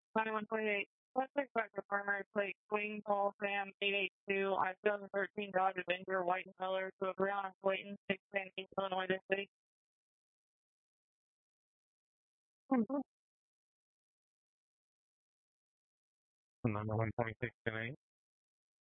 9128. Let's expect the primary plate swing call Sam 882. I 2013 Dodge Avenger white and color to a Brianna Clayton, 610 East Illinois City. Number 126 tonight.